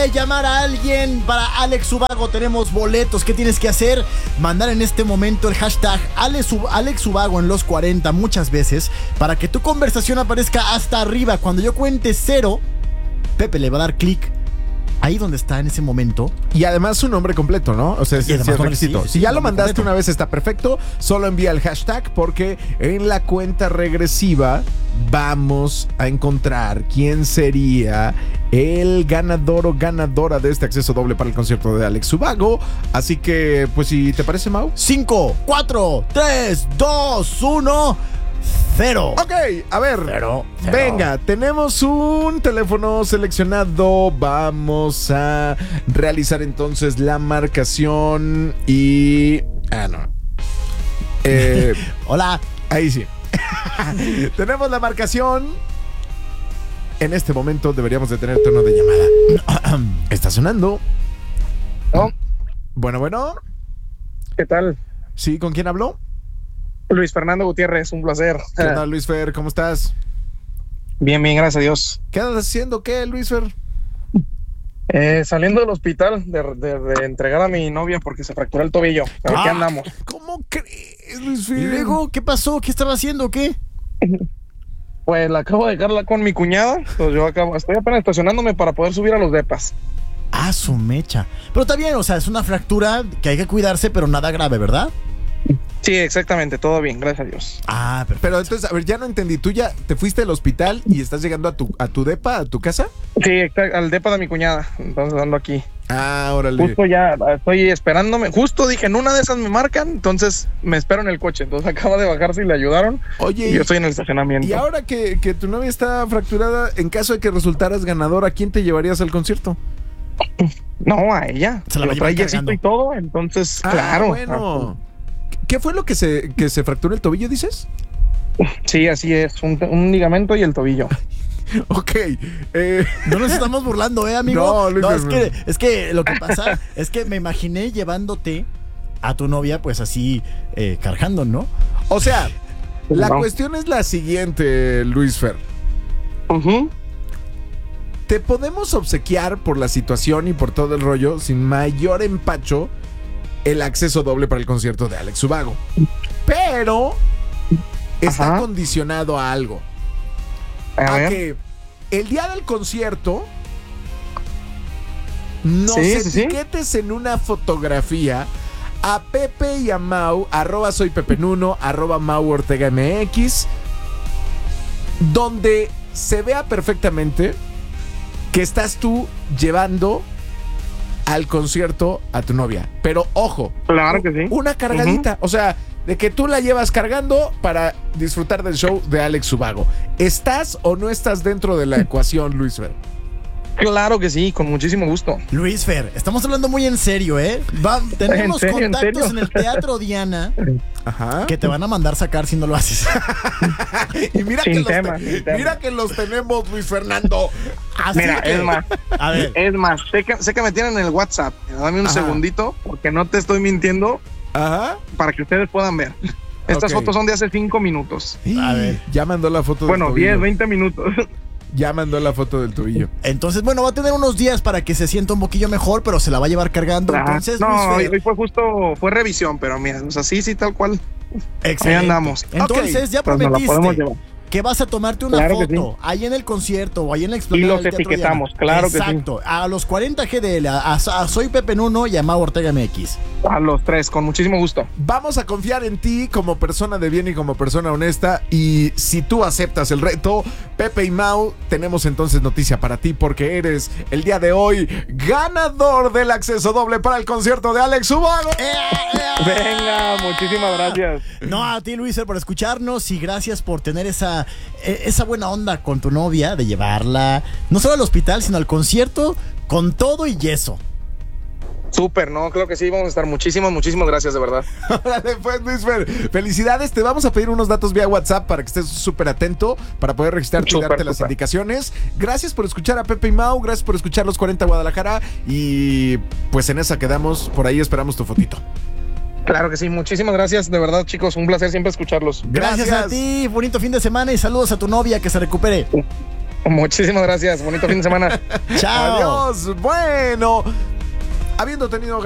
llamar a alguien para Alex Ubago. Tenemos boletos. ¿Qué tienes que hacer? Mandar en este momento el hashtag Alex Ubago en los 40 muchas veces para que tu conversación aparezca hasta arriba. Cuando yo cuente 0, Pepe le va a dar clic ahí donde está en ese momento. Y además su nombre completo, ¿no? O sea, es requisito. Si ya lo mandaste completo una vez está perfecto. Solo envía el hashtag porque en la cuenta regresiva vamos a encontrar quién sería el ganador o ganadora de este acceso doble para el concierto de Alex Ubago. Así que, pues si te parece, Mau. 5, 4, 3, 2, 1... 0. Ok, a ver. 0. Venga, tenemos un teléfono seleccionado. Vamos a realizar entonces la marcación y... no. Hola. Ahí sí. Tenemos la marcación. En este momento deberíamos de tener tono de llamada. Está sonando. ¿No? Bueno. ¿Qué tal? Sí, ¿con quién habló? Luis Fernando Gutiérrez, un placer. ¿Qué tal, Luis Fer? ¿Cómo estás? Bien, gracias a Dios. ¿Qué andas haciendo? ¿Qué, Luis Fer? Saliendo del hospital de entregar a mi novia porque se fracturó el tobillo. ¿Qué andamos? ¿Cómo crees, Luis Fer? ¿Y luego qué pasó? ¿Qué estaba haciendo? ¿Qué? Pues la acabo de dejarla con mi cuñada. Pues estoy apenas estacionándome para poder subir a los depas. Su mecha. Pero está bien, o sea, es una fractura que hay que cuidarse, pero nada grave, ¿verdad? Sí, exactamente, todo bien, gracias a Dios. Perfecto. Pero entonces, a ver, ya no entendí. ¿Tú ya te fuiste al hospital y estás llegando a tu depa, a tu casa? Sí, al depa de mi cuñada. Entonces ando aquí. Órale. Justo ya estoy esperándome. Justo dije, en una de esas me marcan, entonces me espero en el coche. Entonces acaba de bajarse y le ayudaron. Oye, y yo estoy en el estacionamiento. Y ahora que tu novia está fracturada, en caso de que resultaras ganador, ¿a quién te llevarías al concierto? No, a ella. Se la va a trae llevar yesito cargando y todo, entonces, claro. Bueno. ¿Qué fue lo que se fracturó el tobillo, dices? Sí, así es, un ligamento y el tobillo. Ok. No nos estamos burlando, amigo. No, es que lo que pasa es que me imaginé llevándote a tu novia, pues así, cargando, ¿no? O sea, la cuestión es la siguiente, Luis Fer. Te podemos obsequiar por la situación y por todo el rollo, sin mayor empacho, el acceso doble para el concierto de Alex Ubago. Pero está condicionado a algo. A que el día del concierto nos etiquetes en una fotografía a Pepe y a Mau, @soypepenuno, @Mau Ortega MX, donde se vea perfectamente que estás tú llevando al concierto a tu novia. Pero ojo, claro que sí, una cargadita, o sea, de que tú la llevas cargando para disfrutar del show de Alex Ubago. ¿Estás o no estás dentro de la ecuación, Luis Fer? Claro que sí, con muchísimo gusto. Luis Fer, estamos hablando muy en serio, tenemos contactos en el Teatro Diana que te van a mandar sacar si no lo haces. Y mira que los tenemos, Luis Fernando. Así mira, que, es más, sé que me tienen en el WhatsApp. Dame un segundito, porque no te estoy mintiendo. Para que ustedes puedan ver. Estas fotos son de hace 5 minutos. A ver, ya mandó la foto del tobillo. 10, 20 minutos. Ya mandó la foto del tobillo. Entonces, bueno, va a tener unos días para que se sienta un poquillo mejor, pero se la va a llevar cargando. Entonces, hoy fue revisión, pero mira, o sea, sí, tal cual. Excelente. Ahí andamos. Entonces, ya prometiste que vas a tomarte una foto ahí en el concierto o ahí en la explanada. Y los etiquetamos, claro que sí. Exacto, a los 40 GDL, a Soy Pepe Nuno y a Mau Ortega MX. A los 3, con muchísimo gusto. Vamos a confiar en ti como persona de bien y como persona honesta. Y si tú aceptas el reto, Pepe y Mau, tenemos entonces noticia para ti, porque eres el día de hoy ganador del acceso doble para el concierto de Alex Ubago. Venga, muchísimas gracias. No, a ti, Luis, por escucharnos y gracias por tener esa buena onda con tu novia, de llevarla no solo al hospital, sino al concierto con todo y yeso. Súper, no, creo que sí, vamos a estar. Muchísimas gracias, de verdad. Órale, pues, Luis Fer, felicidades. Te vamos a pedir unos datos vía WhatsApp para que estés súper atento, para poder registrarte y darte las indicaciones. Gracias por escuchar a Pepe y Mau, gracias por escuchar los 40 Guadalajara, y pues en esa quedamos. Por ahí esperamos tu fotito. Claro que sí, muchísimas gracias, de verdad, chicos, un placer siempre escucharlos. Gracias a ti, bonito fin de semana y saludos a tu novia, que se recupere. Muchísimas gracias. Bonito fin de semana. Chao. Adiós. Bueno, habiendo tenido